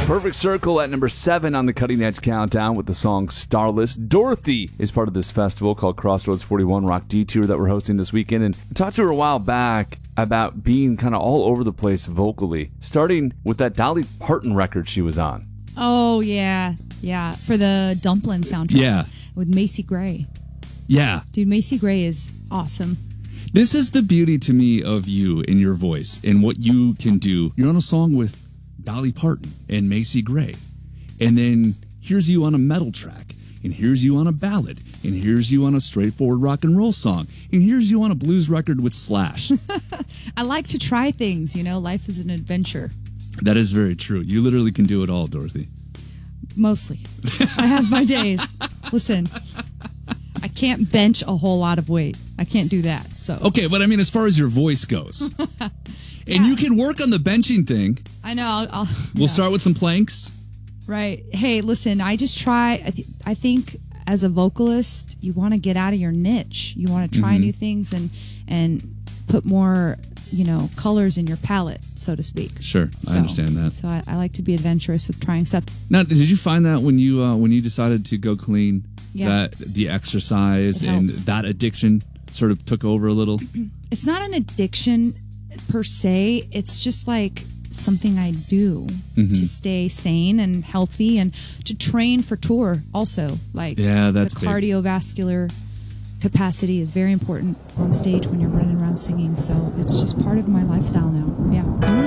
Perfect Circle at number 7 on the Cutting Edge Countdown with the song Starless. Dorothy is part of this festival called Crossroads 41 Rock Detour that we're hosting this weekend. And I talked to her a while back about being kind of all over the place vocally, starting with that Dolly Parton record she was on. Oh, yeah. Yeah. For the Dumpling soundtrack. Yeah. With Macy Gray. Yeah. Dude, Macy Gray is awesome. This is the beauty to me of you and your voice and what you can do. You're on a song with Dolly Parton and Macy Gray. And then here's you on a metal track. And here's you on a ballad. And here's you on a straightforward rock and roll song. And here's you on a blues record with Slash. I like to try things, you know. Life is an adventure. That is very true. You literally can do it all, Dorothy. Mostly. I have my days. Listen, I can't bench a whole lot of weight. I can't do that. So okay, but I mean, as far as your voice goes, and you can work on the benching thing. I know. We'll start with some planks. Right. Hey, listen, I just try. I think as a vocalist, you want to get out of your niche. You want to try new things and put more, colors in your palette, so to speak. Sure, I understand that. So I like to be adventurous with trying stuff. Now, did you find that when you decided to go clean, Yeah. that the exercise and that addiction sort of took over a little? It's not an addiction per se. It's just like something I do to stay sane and healthy and to train for tour also. Like, yeah, that's the big. cardiovascular capacity is very important on stage when you're running around singing. So it's just part of my lifestyle now. Yeah.